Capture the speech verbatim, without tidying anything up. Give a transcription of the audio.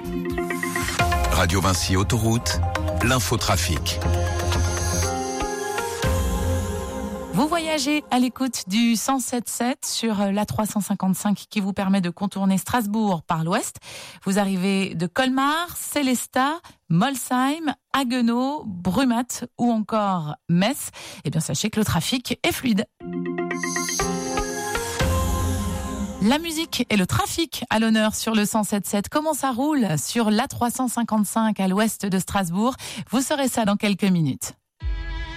Radio Vinci Autoroute, l'infotrafic. Vous voyagez à l'écoute du cent sept sept sur l'A trois cent cinquante-cinq qui vous permet de contourner Strasbourg par l'ouest. Vous arrivez de Colmar, Sélestat, Molsheim, Haguenau, Brumath ou encore Metz. Eh bien, sachez que le trafic est fluide. La musique et le trafic à l'honneur sur le cent sept sept. Comment ça roule sur l'A trois cent cinquante-cinq à l'ouest de Strasbourg? Vous saurez ça dans quelques minutes.